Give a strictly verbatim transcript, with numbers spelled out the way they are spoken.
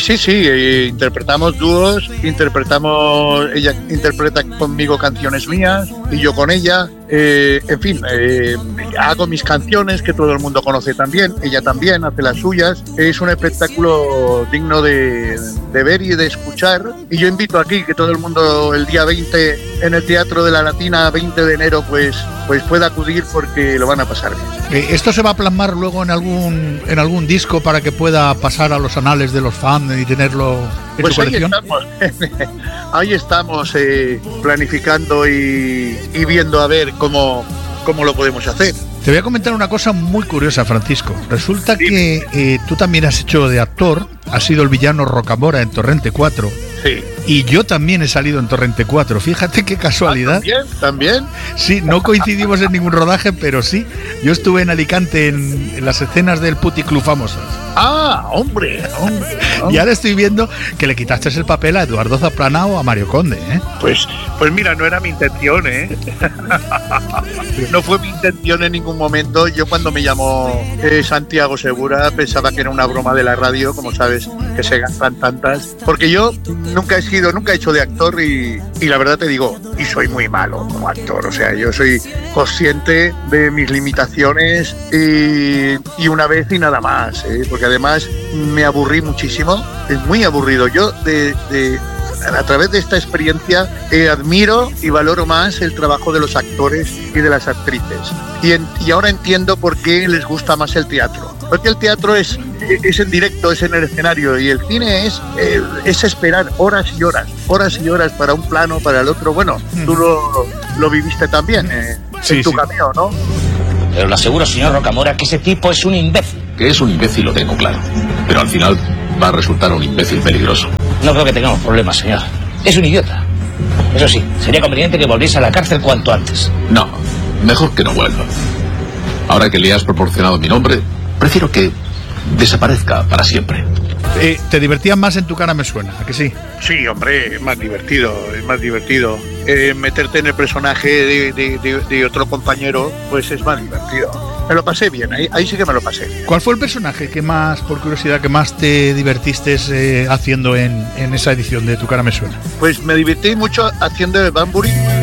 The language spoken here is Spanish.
sí, sí, eh, interpretamos dúos, interpretamos, ella interpreta conmigo canciones mías y yo con ella. Eh, en fin, eh, hago mis canciones que todo el mundo conoce también, ella también hace las suyas. Es un espectáculo digno de, de ver y de escuchar, y yo invito aquí que todo el mundo el día veinte en el Teatro de la Latina, veinte de enero, pues, pues pueda acudir porque lo van a pasar bien. Eh, ¿Esto se va a plasmar luego en algún, en algún disco para que pueda pasar a los anales de los fans y tenerlo en pues su colección? Ahí estamos, ahí estamos eh, planificando y, y viendo a ver cómo, cómo lo podemos hacer. Te voy a comentar una cosa muy curiosa, Francisco. Resulta que eh, tú también has hecho de actor, has sido el villano Rocamora en Torrente cuatro. Sí. Y yo también he salido en Torrente cuatro. Fíjate qué casualidad. ¿También? ¿También? Sí, no coincidimos en ningún rodaje, pero sí. Yo estuve en Alicante en, en las escenas del Puticlub famosas. Ah, hombre, hombre, hombre. Y ahora estoy viendo que le quitaste el papel a Eduardo Zaplanao, a Mario Conde, ¿eh? Pues, pues mira, no era mi intención, ¿eh? No fue mi intención en ningún momento. Yo cuando me llamó eh, Santiago Segura pensaba que era una broma de la radio, como sabes, que se gastan tantas. Porque yo nunca he sido, nunca he hecho de actor y, y la verdad te digo, y soy muy malo como actor. O sea, yo soy consciente de mis limitaciones y, y una vez y nada más, ¿eh? Porque además me aburrí muchísimo, es muy aburrido. Yo de, de a través de esta experiencia eh, admiro y valoro más el trabajo de los actores y de las actrices. Y, en, y ahora entiendo por qué les gusta más el teatro. Porque el teatro es, es en directo, es en el escenario, y el cine es, eh, es esperar horas y horas, horas y horas para un plano, para el otro. Bueno, tú lo, lo viviste también eh, sí, en tu sí. cameo, ¿no? Pero le aseguro, señor Rocamora, que ese tipo es un imbécil. Que es un imbécil lo tengo claro, pero al final va a resultar un imbécil peligroso. No creo que tengamos problemas, señor. Es un idiota. Eso sí, sería conveniente que volviese a la cárcel cuanto antes. No, mejor que no vuelva. Ahora que le has proporcionado mi nombre, prefiero que desaparezca para siempre. Eh, ¿Te divertías más en Tu cara me suena? ¿A que sí? Sí, hombre, es más divertido, es más divertido. Eh, meterte en el personaje de, de, de, de otro compañero, pues es más divertido. Me lo pasé bien, ahí, ahí sí que me lo pasé. ¿Cuál fue el personaje que más, por curiosidad, que más te divertiste eh, haciendo en, en esa edición de Tu cara me suena? Pues me divertí mucho haciendo de Bunbury.